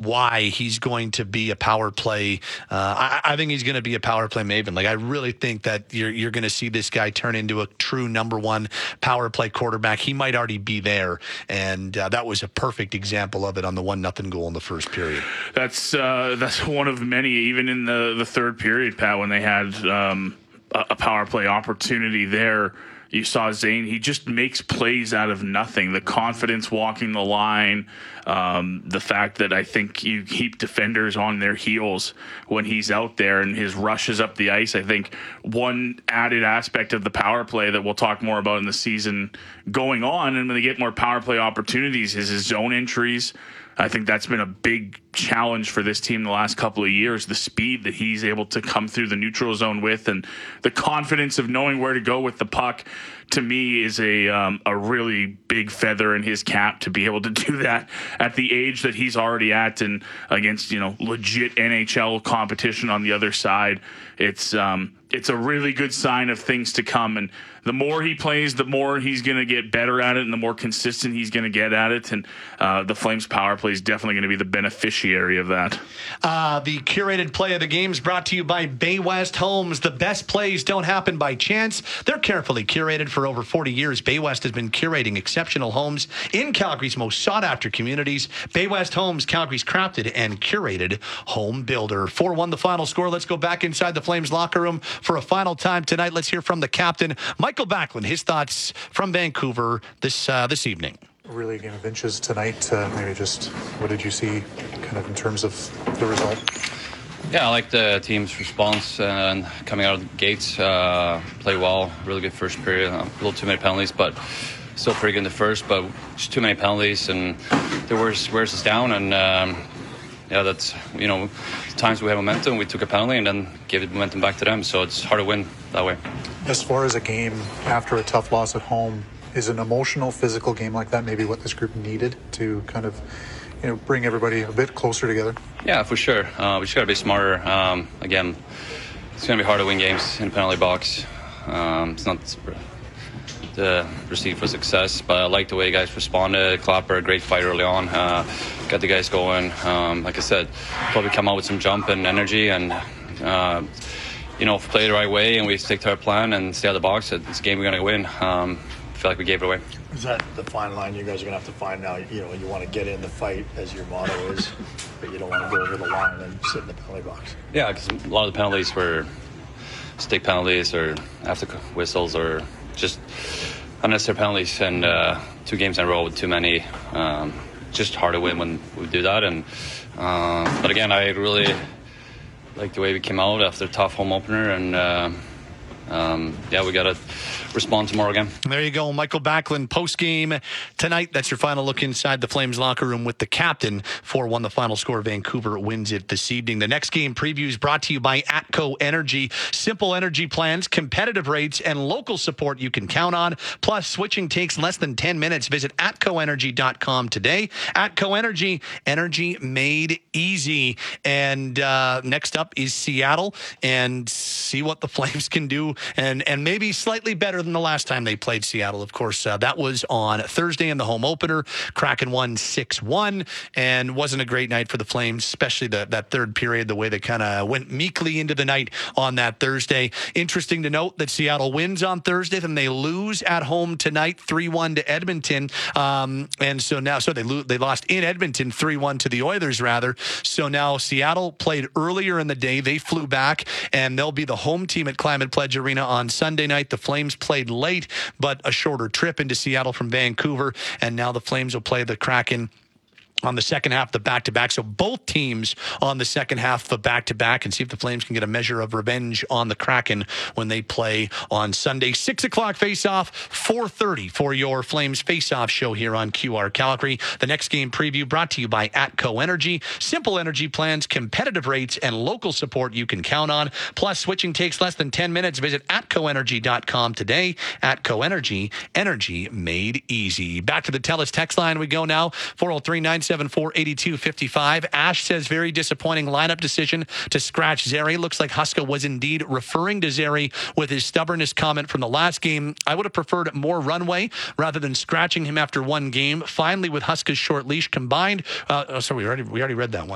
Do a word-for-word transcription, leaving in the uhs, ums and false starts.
why he's going to be a power play. Uh, I, I think he's going to be a power play maven. Like, I really think that you're you're going to see this guy turn into a true number one power play quarterback. He might already be there, and uh, that was a perfect example of it on the one nothing goal in the first period. That's uh, that's one of many, even in the, the third period, Pat, when they had um, a, a power play opportunity there. You saw Zane, he just makes plays out of nothing. The confidence walking the line, um, the fact that I think you keep defenders on their heels when he's out there and his rushes up the ice. I think one added aspect of the power play that we'll talk more about in the season going on and when they get more power play opportunities is his zone entries. I think that's been a big challenge for this team the last couple of years, the speed that he's able to come through the neutral zone with and the confidence of knowing where to go with the puck, to me, is a um, a really big feather in his cap to be able to do that at the age that he's already at and against, you know, legit N H L competition on the other side. It's um, it's a really good sign of things to come. And the more he plays, the more he's going to get better at it and the more consistent he's going to get at it. And uh, the Flames power play is definitely going to be the beneficiary of that. Uh, the curated play of the game is brought to you by Bay West Homes. The best plays don't happen by chance. They're carefully curated for over forty years. Bay West has been curating exceptional homes in Calgary's most sought-after communities. Bay West Homes, Calgary's crafted and curated home builder. four one the final score. Let's go back inside the Flames locker room for a final time tonight. Let's hear from the captain, Michael Backlund, his thoughts from Vancouver this uh, this evening. Really a game of inches tonight. Uh, maybe just what did you see kind of in terms of the result? Yeah, I like the team's response and coming out of the gates. Uh, play well, really good first period. A little too many penalties, but still pretty good in the first, but just too many penalties and they wears, wears us down. And um, yeah, that's, you know, times we have momentum, we took a penalty and then gave the momentum back to them. So it's hard to win that way. As far as a game after a tough loss at home, is an emotional, physical game like that maybe what this group needed to kind of, you know, bring everybody a bit closer together? Yeah, for sure. Uh, we just got to be smarter. Um, again, it's going to be hard to win games in the penalty box. Um, it's not the recipe for success, but I like the way guys responded. Clapper, a great fight early on. Uh, got the guys going. Um, like I said, probably come out with some jump and energy and, uh, you know, if we play the right way and we stick to our plan and stay out of the box, it's a game we're going to win. Um, I feel like we gave it away. Is that the fine line you guys are going to have to find now? You know, you want to get in the fight, as your motto is, but you don't want to go over the line and sit in the penalty box. Yeah, because a lot of the penalties were stick penalties or after whistles or just unnecessary penalties. And uh, two games in a row with too many. Um, just hard to win when we do that. And uh, but again, I really like the way we came out after a tough home opener. And uh, um, yeah, we got to respond tomorrow again. There you go, Michael Backlund, post-game tonight. That's your final look inside the Flames locker room with the captain. four one the final score. Vancouver wins it this evening. The next game preview is brought to you by Atco Energy. Simple energy plans, competitive rates, and local support you can count on. Plus, switching takes less than ten minutes. Visit atco energy dot com today. Atco Energy, energy made easy. And uh, next up is Seattle, and see what the Flames can do, and, and maybe slightly better than the last time they played Seattle. Of course, uh, that was on Thursday in the home opener. Kraken won six one, and wasn't a great night for the Flames, especially the, that third period, the way they kind of went meekly into the night on that Thursday. Interesting to note that Seattle wins on Thursday, then they lose at home tonight, three one to Edmonton. Um, and so now, so they lo- they lost in Edmonton three one to the Oilers, rather. So now Seattle played earlier in the day. They flew back, and they'll be the home team at Climate Pledge Arena on Sunday night. The Flames played late, but a shorter trip into Seattle from Vancouver, and now the Flames will play the Kraken on the second half of the back-to-back. So both teams on the second half of the back-to-back, and see if the Flames can get a measure of revenge on the Kraken when they play on Sunday. six o'clock face-off, four thirty for your Flames face-off show here on Q R Calgary. The next game preview brought to you by Atco Energy. Simple energy plans, competitive rates, and local support you can count on. Plus, switching takes less than ten minutes. Visit atco energy dot com today. Atco Energy, energy made easy. Back to the TELUS text line we go now. four oh three, nine seven four, eight two five five. Ash says, very disappointing lineup decision to scratch Zary. Looks like Huska was indeed referring to Zary with his stubbornness comment from the last game. I would have preferred more runway rather than scratching him after one game. Finally, with Huska's short leash combined. Uh, oh, sorry, we already, we already read that one.